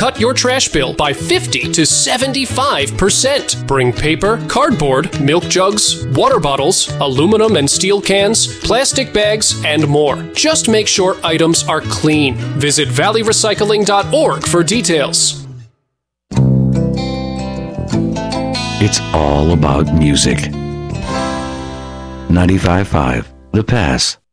cut your trash bill by 50 to 75%. Bring paper, cardboard, milk jugs, water bottles, aluminum and steel cans, plastic bags, and more. Just make sure items are clean. Visit valleyrecycling.org for details. It's all about music. 95.5 The Pass.